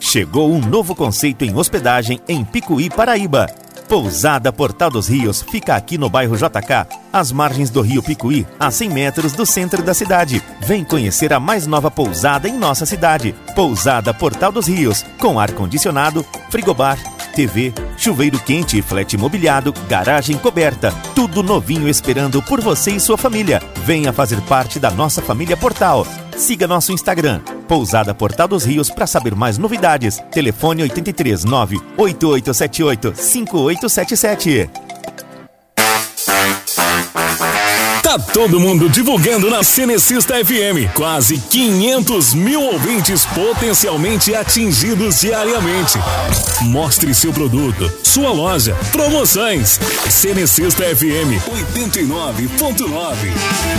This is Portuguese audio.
Chegou um novo conceito em hospedagem em Picuí, Paraíba. Pousada Portal dos Rios fica aqui no bairro JK, às margens do rio Picuí, a 100 metros do centro da cidade. Vem conhecer a mais nova pousada em nossa cidade. Pousada Portal dos Rios, com ar-condicionado, frigobar, TV, chuveiro quente e flat mobiliado, garagem coberta. Tudo novinho esperando por você e sua família. Venha fazer parte da nossa família Portal. Siga nosso Instagram, Pousada Portal dos Rios, para saber mais novidades. Telefone 83 98878 5877. Tá todo mundo divulgando na Cenecista FM. Quase 500 mil ouvintes potencialmente atingidos diariamente. Mostre seu produto, sua loja, promoções. Cenecista FM 89.9.